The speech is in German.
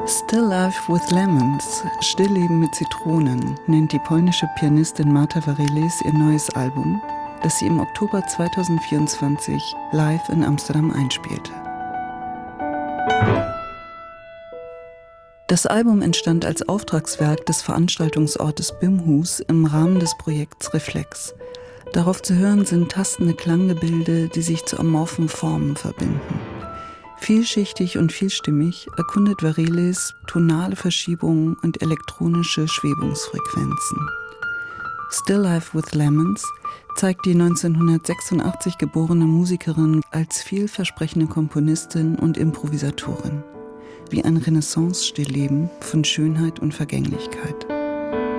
Still Life with Lemons, Stillleben mit Zitronen, nennt die polnische Pianistin Marta Vareles ihr neues Album, das sie im Oktober 2024 live in Amsterdam einspielte. Das Album entstand als Auftragswerk des Veranstaltungsortes Bimhuis im Rahmen des Projekts Reflex. Darauf zu hören sind tastende Klanggebilde, die sich zu amorphen Formen verbinden. Vielschichtig und vielstimmig erkundet Vareles tonale Verschiebungen und elektronische Schwebungsfrequenzen. Still Life with Lemons zeigt die 1986 geborene Musikerin als vielversprechende Komponistin und Improvisatorin, wie ein Renaissance-Stillleben von Schönheit und Vergänglichkeit.